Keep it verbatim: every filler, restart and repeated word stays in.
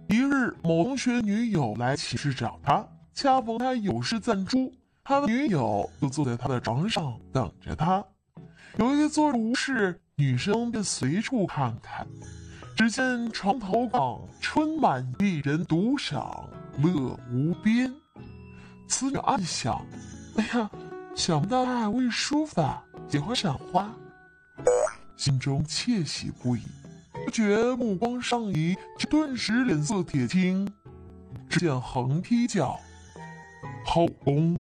一日，某同学女友来寝室找他，恰逢他有事暂出，他的女友就坐在他的床上等着他。有一天坐着无事，女生便随处看看，只见床头杠春满一人独赏，乐无边。此女暗想：哎呀，想不到他还会书法，喜欢赏花，心中窃喜不已。不觉目光上移，却顿时脸色铁青。只见横批叫后宫